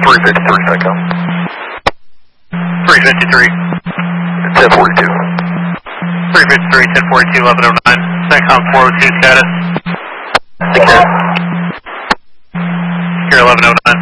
353, Psycho. 353. 1042. 353, 1042, 1109. SATCOM 402 status. Take care. Here 1109.